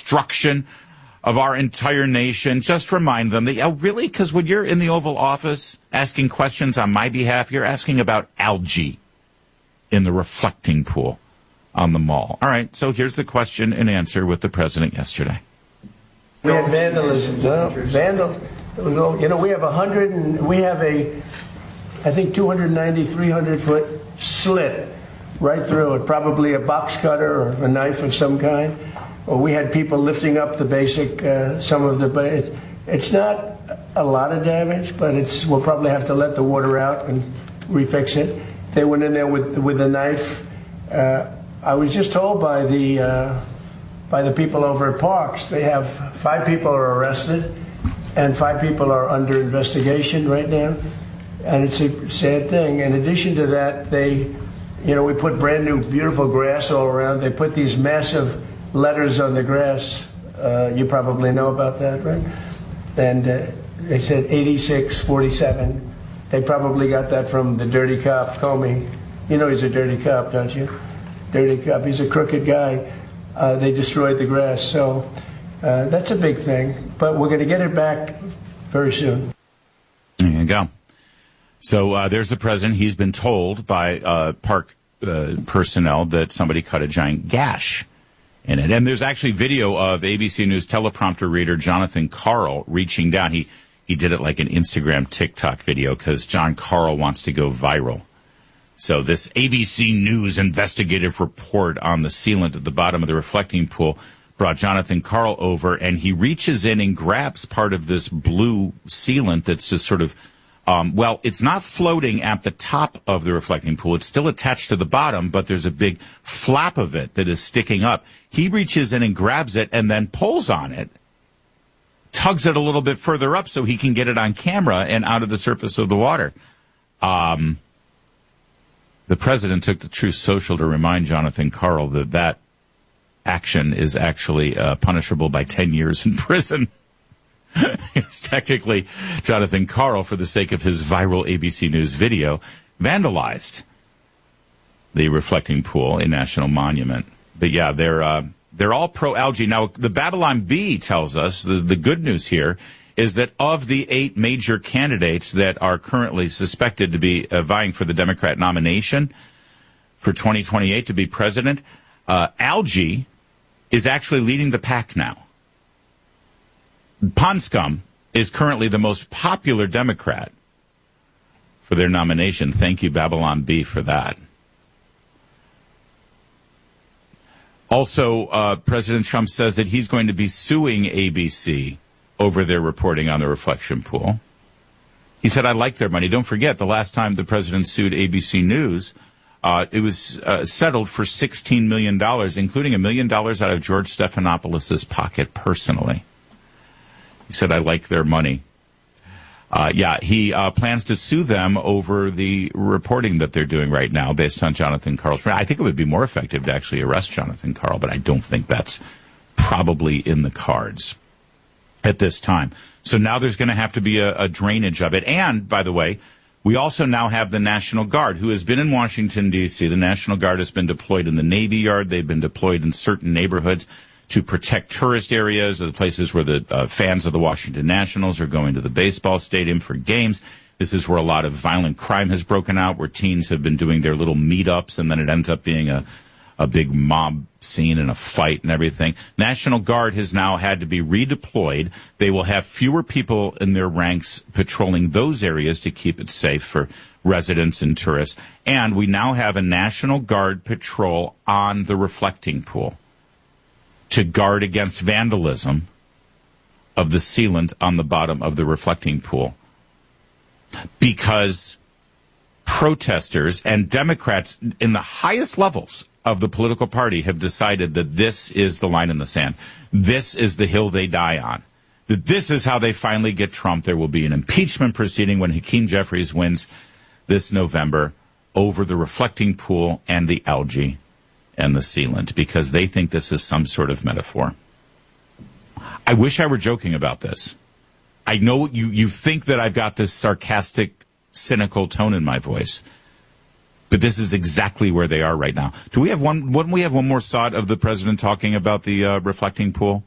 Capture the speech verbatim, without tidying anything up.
destruction of our entire nation. Just remind them that, oh, really? Because when you're in the Oval Office asking questions on my behalf, you're asking about algae in the reflecting pool on the mall. All right, so here's the question and answer with the president yesterday. We had vandalism. No, vandals. You know, we have a hundred, and we have a, I think, two ninety, three hundred foot slit right through it. Probably a box cutter or a knife of some kind. Or we had people lifting up the basic, uh, some of the. It's, it's not a lot of damage, but it's. We'll probably have to let the water out and refix it. They went in there with with a knife. Uh, I was just told by the. Uh, by the people over at Parks, they have five people are arrested and five people are under investigation right now. And it's a sad thing. In addition to that, they, you know, we put brand new, beautiful grass all around. They put these massive letters on the grass. Uh, you probably know about that, right? And uh, they said eighty-six forty-seven. They probably got that from the dirty cop, Comey. You know he's a dirty cop, don't you? Dirty cop. He's a crooked guy. Uh, they destroyed the grass. So uh, that's a big thing. But we're going to get it back very soon. There you go. So uh, there's the president. He's been told by uh, park uh, personnel that somebody cut a giant gash in it. And there's actually video of A B C News teleprompter reader Jonathan Karl reaching down. He, he did it like an Instagram, TikTok video because John Karl wants to go viral. So this A B C News investigative report on the sealant at the bottom of the reflecting pool brought Jonathan Karl over, and he reaches in and grabs part of this blue sealant that's just sort of, um, well, it's not floating at the top of the reflecting pool. It's still attached to the bottom, but there's a big flap of it that is sticking up. He reaches in and grabs it and then pulls on it, tugs it a little bit further up so he can get it on camera and out of the surface of the water. Um... The president took to Truth Social to remind Jonathan Karl that that action is actually uh, punishable by ten years in prison. It's technically Jonathan Karl, for the sake of his viral A B C News video, vandalized the reflecting pool, a national monument. But yeah, they're uh, they're all pro-algae. Now, the Babylon Bee tells us the, the good news here is that of the eight major candidates that are currently suspected to be uh, vying for the Democrat nomination for twenty twenty-eight to be president, uh, algae is actually leading the pack now. Pond Scum is currently the most popular Democrat for their nomination. Thank you, Babylon Bee, for that. Also, uh, President Trump says that he's going to be suing A B C over their reporting on the reflection pool. He said, I like their money. Don't forget, the last time the president sued A B C News, uh, it was uh, settled for sixteen million dollars, including a million dollars out of George Stephanopoulos' pocket personally. He said, I like their money. Uh, yeah, he uh, plans to sue them over the reporting that they're doing right now based on Jonathan Karl's. I think it would be more effective to actually arrest Jonathan Karl, but I don't think that's probably in the cards at this time. So now there's going to have to be a, a drainage of it. And, by the way, we also now have the National Guard, who has been in Washington, D C. The National Guard has been deployed in the Navy Yard. They've been deployed in certain neighborhoods to protect tourist areas, or the places where the uh, fans of the Washington Nationals are going to the baseball stadium for games. This is where a lot of violent crime has broken out, where teens have been doing their little meetups, and then it ends up being a a big mob scene and a fight and everything. National Guard has now had to be redeployed. They will have fewer people in their ranks patrolling those areas to keep it safe for residents and tourists. And we now have a National Guard patrol on the reflecting pool to guard against vandalism of the sealant on the bottom of the reflecting pool. Because protesters and Democrats in the highest levels of the political party have decided that this is the line in the sand. This is the hill they die on. That this is how they finally get Trump. There will be an impeachment proceeding when Hakeem Jeffries wins this November over the reflecting pool and the algae and the sealant, because they think this is some sort of metaphor. I wish I were joking about this. I know you, you think that I've got this sarcastic, cynical tone in my voice. But this is exactly where they are right now. Do we have one? Wouldn't we have one more shot of the president talking about the uh, reflecting pool?